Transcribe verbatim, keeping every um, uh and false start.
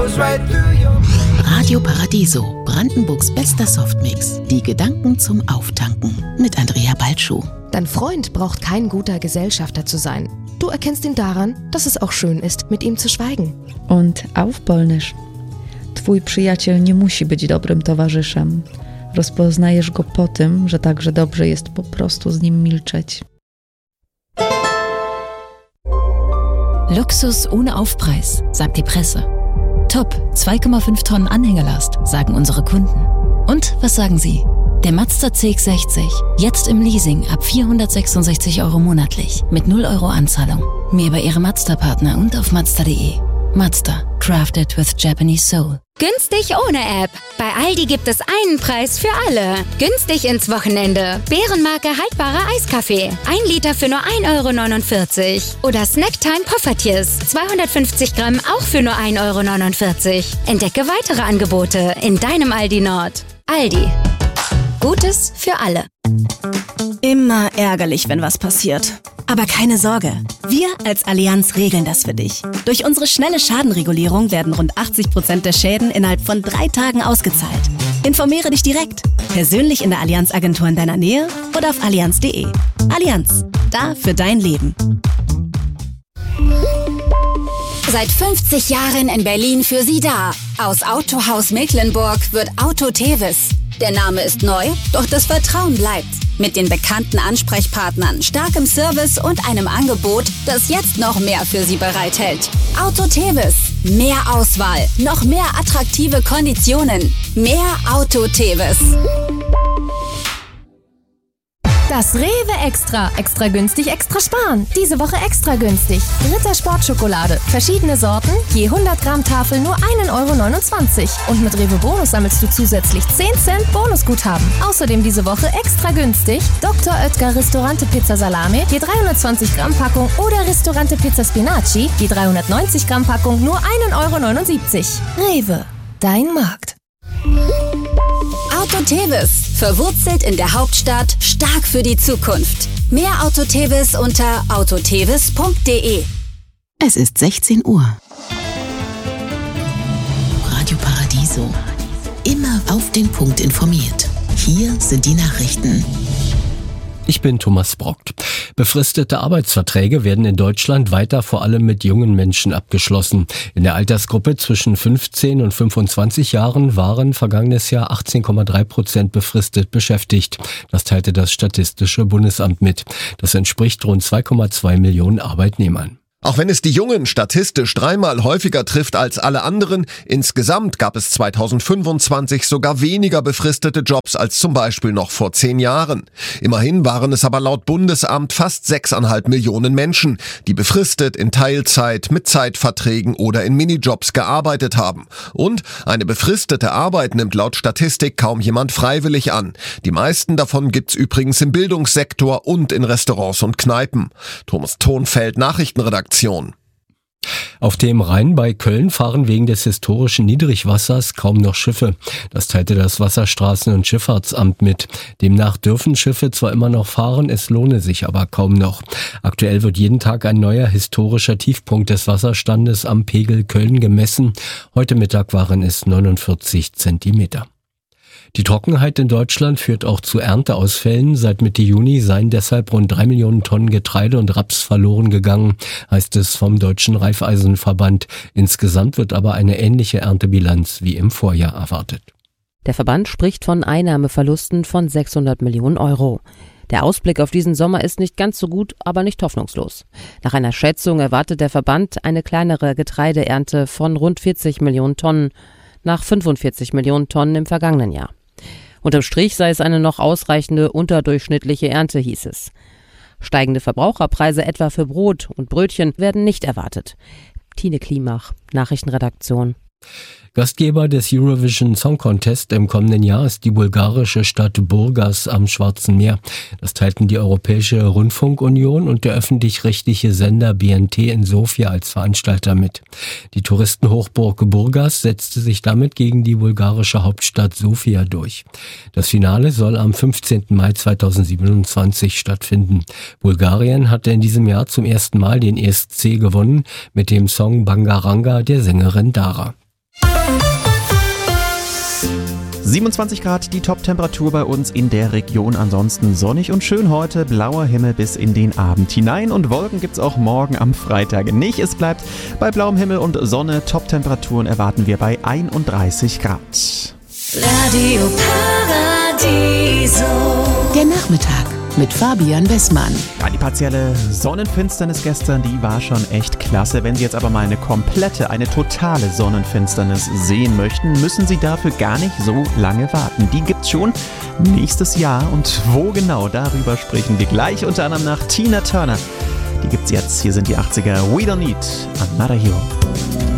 Radio Paradiso, Brandenburgs bester Softmix. Die Gedanken zum Auftanken mit Andrea Balschuh. Dein Freund braucht kein guter Gesellschafter zu sein. Du erkennst ihn daran, dass es auch schön ist, mit ihm zu schweigen. Und auf Polnisch. Twój przyjaciel nie musi być dobrym towarzyszem. Rozpoznajesz go po tym, że także dobrze jest po prostu z nim milczeć. Luxus ohne Aufpreis, sagt die Presse. Top, zwei Komma fünf Tonnen Anhängelast, sagen unsere Kunden. Und was sagen Sie? Der Mazda C X sechzig, jetzt im Leasing ab vierhundertsechsundsechzig Euro monatlich, mit null Euro Anzahlung. Mehr bei Ihrem Mazda-Partner und auf Mazda punkt de. Mazda, crafted with Japanese soul. Günstig ohne App. Bei Aldi gibt es einen Preis für alle. Günstig ins Wochenende. Bärenmarke haltbarer Eiskaffee. Ein Liter für nur ein Euro neunundvierzig. Oder Snacktime Poffertjes. zweihundertfünfzig Gramm auch für nur ein Euro neunundvierzig. Entdecke weitere Angebote in deinem Aldi Nord. Aldi. Gutes für alle. Immer ärgerlich, wenn was passiert. Aber keine Sorge, wir als Allianz regeln das für dich. Durch unsere schnelle Schadenregulierung werden rund achtzig Prozent der Schäden innerhalb von drei Tagen ausgezahlt. Informiere dich direkt, persönlich in der Allianz-Agentur in deiner Nähe oder auf allianz punkt de. Allianz, da für dein Leben. Seit fünfzig Jahren in Berlin für Sie da. Aus Autohaus Mecklenburg wird Auto Tevis. Der Name ist neu, doch das Vertrauen bleibt. Mit den bekannten Ansprechpartnern, starkem Service und einem Angebot, das jetzt noch mehr für Sie bereithält. Auto Tevis. Mehr Auswahl, noch mehr attraktive Konditionen. Mehr Auto Tevis. Das Rewe Extra. Extra günstig, extra sparen. Diese Woche extra günstig. Ritter Sportschokolade. Verschiedene Sorten, je hundert Gramm Tafel nur ein Euro neunundzwanzig. Und mit Rewe Bonus sammelst du zusätzlich zehn Cent Bonusguthaben. Außerdem diese Woche extra günstig Doktor Oetker Ristorante Pizza Salame, je dreihundertzwanzig Gramm Packung oder Ristorante Pizza Spinaci, je dreihundertneunzig Gramm Packung nur ein Euro neunundsiebzig. Rewe, dein Markt. Auto Tevis. Verwurzelt in der Hauptstadt, stark für die Zukunft. Mehr Auto Tevis unter autotevis punkt de. Es ist sechzehn Uhr. Radio Paradiso. Immer auf den Punkt informiert. Hier sind die Nachrichten. Ich bin Thomas Brockt. Befristete Arbeitsverträge werden in Deutschland weiter vor allem mit jungen Menschen abgeschlossen. In der Altersgruppe zwischen fünfzehn und fünfundzwanzig Jahren waren vergangenes Jahr achtzehn Komma drei Prozent befristet beschäftigt. Das teilte das Statistische Bundesamt mit. Das entspricht rund zwei Komma zwei Millionen Arbeitnehmern. Auch wenn es die Jungen statistisch dreimal häufiger trifft als alle anderen, insgesamt gab es zweitausendfünfundzwanzig sogar weniger befristete Jobs als zum Beispiel noch vor zehn Jahren. Immerhin waren es aber laut Bundesamt fast sechseinhalb Millionen Menschen, die befristet in Teilzeit, mit Zeitverträgen oder in Minijobs gearbeitet haben. Und eine befristete Arbeit nimmt laut Statistik kaum jemand freiwillig an. Die meisten davon gibt's übrigens im Bildungssektor und in Restaurants und Kneipen. Thomas Thonfeld, Nachrichtenredaktion. Auf dem Rhein bei Köln fahren wegen des historischen Niedrigwassers kaum noch Schiffe. Das teilte das Wasserstraßen- und Schifffahrtsamt mit. Demnach dürfen Schiffe zwar immer noch fahren, es lohne sich aber kaum noch. Aktuell wird jeden Tag ein neuer historischer Tiefpunkt des Wasserstandes am Pegel Köln gemessen. Heute Mittag waren es neunundvierzig Zentimeter. Die Trockenheit in Deutschland führt auch zu Ernteausfällen. Seit Mitte Juni seien deshalb rund drei Millionen Tonnen Getreide und Raps verloren gegangen, heißt es vom Deutschen Raiffeisenverband. Insgesamt wird aber eine ähnliche Erntebilanz wie im Vorjahr erwartet. Der Verband spricht von Einnahmeverlusten von sechshundert Millionen Euro. Der Ausblick auf diesen Sommer ist nicht ganz so gut, aber nicht hoffnungslos. Nach einer Schätzung erwartet der Verband eine kleinere Getreideernte von rund vierzig Millionen Tonnen, nach fünfundvierzig Millionen Tonnen im vergangenen Jahr. Unterm Strich sei es eine noch ausreichende unterdurchschnittliche Ernte, hieß es. Steigende Verbraucherpreise etwa für Brot und Brötchen werden nicht erwartet. Tine Klimach, Nachrichtenredaktion. Gastgeber des Eurovision Song Contest im kommenden Jahr ist die bulgarische Stadt Burgas am Schwarzen Meer. Das teilten die Europäische Rundfunkunion und der öffentlich-rechtliche Sender B N T in Sofia als Veranstalter mit. Die Touristenhochburg Burgas setzte sich damit gegen die bulgarische Hauptstadt Sofia durch. Das Finale soll am fünfzehnten Mai zweitausendsiebenundzwanzig stattfinden. Bulgarien hatte in diesem Jahr zum ersten Mal den E S C gewonnen mit dem Song Bangaranga der Sängerin Dara. siebenundzwanzig Grad, die Top-Temperatur bei uns in der Region. Ansonsten sonnig und schön heute, blauer Himmel bis in den Abend hinein. Und Wolken gibt's auch morgen am Freitag nicht. Es bleibt bei blauem Himmel und Sonne. Top-Temperaturen erwarten wir bei einunddreißig Grad. Radio Paradiso. Der Nachmittag mit Fabian Wessmann. Ja, die partielle Sonnenfinsternis gestern, die war schon echt klasse. Wenn Sie jetzt aber mal eine komplette, eine totale Sonnenfinsternis sehen möchten, müssen Sie dafür gar nicht so lange warten. Die gibt's schon nächstes Jahr. Und wo genau, darüber sprechen wir gleich, unter anderem nach Tina Turner. Die gibt's jetzt. Hier sind die achtziger. We Don't Need Another Hero.